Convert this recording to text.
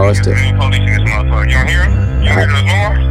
Police in this motherfucker. You don't hear him? You hear the alarm?